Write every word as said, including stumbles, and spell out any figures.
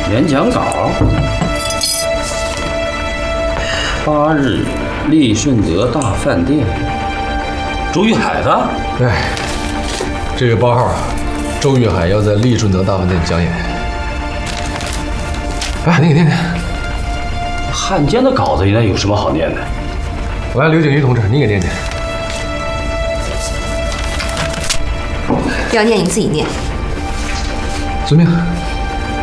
演讲稿。八日，利顺德大饭店。周玉海的。 哎，这个包号啊，周玉海要在利顺德大饭店讲演。哎，你给念念。 汉奸的稿子应该有什么好念的？ 来，刘景瑜同志，你给念念。 要念你自己念。 遵命。